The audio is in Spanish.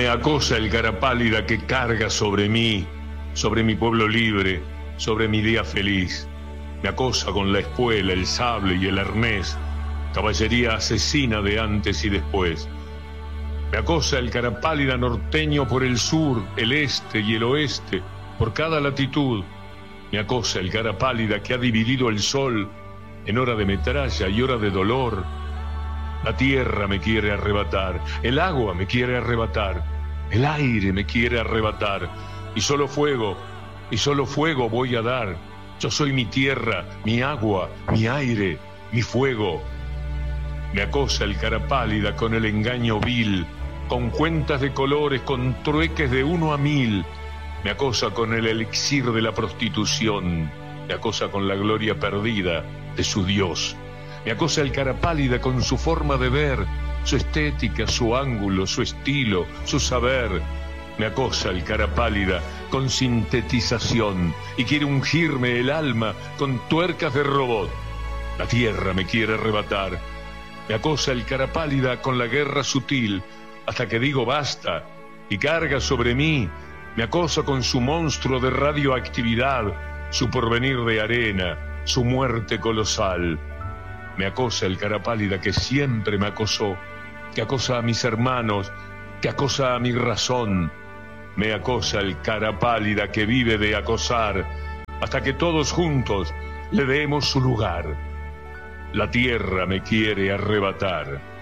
Me acosa el cara pálida que carga sobre mí, sobre mi pueblo libre, sobre mi día feliz. Me acosa con la espuela, el sable y el arnés, caballería asesina de antes y después. Me acosa el cara pálida norteño por el sur, el este y el oeste, por cada latitud. Me acosa el cara pálida que ha dividido el sol en hora de metralla y hora de dolor. La tierra me quiere arrebatar, el agua me quiere arrebatar, el aire me quiere arrebatar, y solo fuego voy a dar. Yo soy mi tierra, mi agua, mi aire, mi fuego. Me acosa el cara pálida con el engaño vil, con cuentas de colores, con trueques de 1 a 1000. Me acosa con el elixir de la prostitución, me acosa con la gloria perdida de su Dios. Me acosa el cara pálida con su forma de ver, su estética, su ángulo, su estilo, su saber. Me acosa el cara pálida con sintetización y quiere ungirme el alma con tuercas de robot. La tierra me quiere arrebatar. Me acosa el cara pálida con la guerra sutil hasta que digo basta y carga sobre mí. Me acosa con su monstruo de radioactividad, su porvenir de arena, su muerte colosal. Me acosa el cara pálida que siempre me acosó, que acosa a mis hermanos, que acosa a mi razón. Me acosa el cara pálida que vive de acosar hasta que todos juntos le demos su lugar. La tierra me quiere arrebatar.